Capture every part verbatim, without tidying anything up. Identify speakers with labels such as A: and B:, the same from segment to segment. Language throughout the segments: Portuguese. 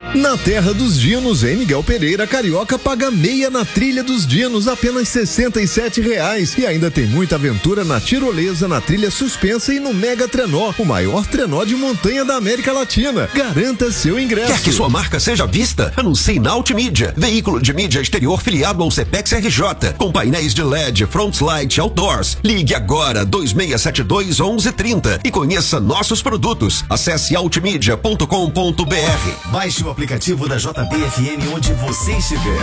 A: Na Terra dos Dinos, em Miguel Pereira, carioca paga meia na trilha dos Dinos, apenas sessenta e sete reais. E ainda tem muita aventura na tirolesa, na trilha suspensa e no Mega Trenó, o maior trenó de montanha da América Latina. Garanta seu ingresso.
B: Quer que sua marca seja vista? Anuncie na Ultimídia, veículo de mídia exterior filiado ao Cepex R J, com painéis de L E D, front light, outdoors. Ligue agora dois seis sete dois, onze trinta e conheça nossos produtos. Acesse ultimídia ponto com ponto br.
C: Baixe o aplicativo da J B F M onde você estiver.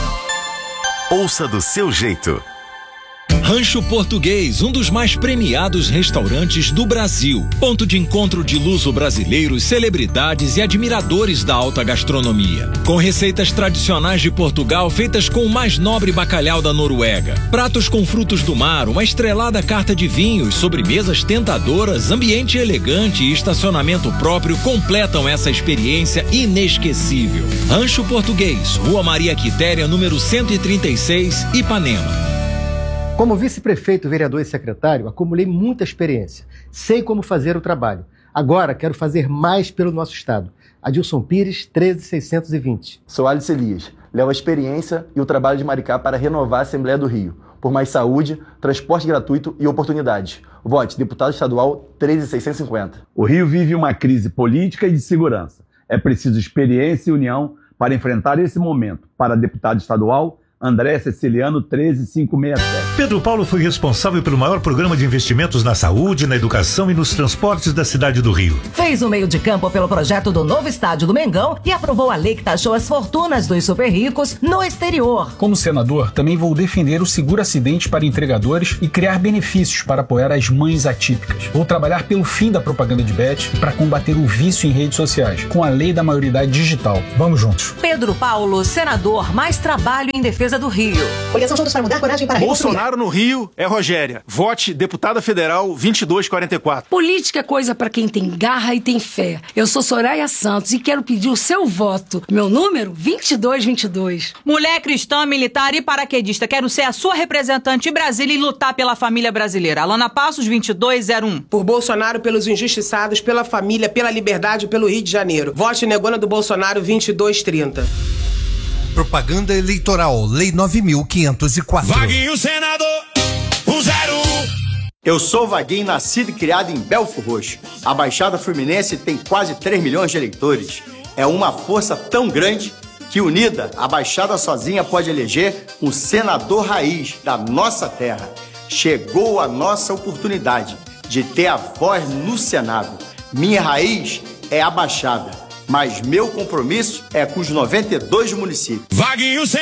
C: Ouça do seu jeito.
D: Rancho Português, um dos mais premiados restaurantes do Brasil. Ponto de encontro de luso-brasileiros, celebridades e admiradores da alta gastronomia. Com receitas tradicionais de Portugal feitas com o mais nobre bacalhau da Noruega. Pratos com frutos do mar, uma estrelada carta de vinhos, sobremesas tentadoras, ambiente elegante e estacionamento próprio completam essa experiência inesquecível. Rancho Português, Rua Maria Quitéria, número cento e trinta e seis, Ipanema.
E: Como vice-prefeito, vereador e secretário, acumulei muita experiência. Sei como fazer o trabalho. Agora quero fazer mais pelo nosso estado. Adilson Pires, treze mil seiscentos e vinte.
F: Sou Alice Elias. Levo a experiência e o trabalho de Maricá para renovar a Assembleia do Rio. Por mais saúde, transporte gratuito e oportunidades. Vote, deputado estadual treze mil seiscentos e cinquenta.
G: O Rio vive uma crise política e de segurança. É preciso experiência e união para enfrentar esse momento. Para deputado estadual, André Ceciliano, treze mil quinhentos e sessenta e sete.
H: Pedro Paulo foi responsável pelo maior programa de investimentos na saúde, na educação e nos transportes da cidade do Rio.
I: Fez o meio de campo pelo projeto do novo estádio do Mengão e aprovou a lei que taxou as fortunas dos super ricos no exterior.
J: Como senador, também vou defender o seguro acidente para entregadores e criar benefícios para apoiar as mães atípicas. Vou trabalhar pelo fim da propaganda de bet e para combater o vício em redes sociais, com a lei da maioridade digital. Vamos juntos.
I: Pedro Paulo, senador, mais trabalho em defesa do Rio.
K: Coligação Juntos para Mudar, coragem para
L: Bolsonaro no Rio é Rogéria. Vote deputada federal vinte e dois quarenta e quatro.
M: Política é coisa para quem tem garra e tem fé. Eu sou Soraya Santos e quero pedir o seu voto. Meu número, vinte e dois vinte e dois.
N: Mulher cristã, militar e paraquedista. Quero ser a sua representante em Brasília e lutar pela família brasileira. Alana Passos, vinte e dois zero um.
O: Por Bolsonaro, pelos injustiçados, pela família, pela liberdade e pelo Rio de Janeiro. Vote negona do Bolsonaro vinte e dois trinta.
P: Propaganda eleitoral, Lei nove mil quinhentos e quatro.
Q: Vaguinho, senador, um zero um.
R: Eu sou Vaguinho, nascido e criado em Belfo Roxo. A Baixada Fluminense tem quase três milhões de eleitores. É uma força tão grande que, unida, a Baixada sozinha pode eleger um senador raiz da nossa terra. Chegou a nossa oportunidade de ter a voz no Senado. Minha raiz é a Baixada. Mas meu compromisso é com os noventa e dois municípios.
Q: Vaguinho,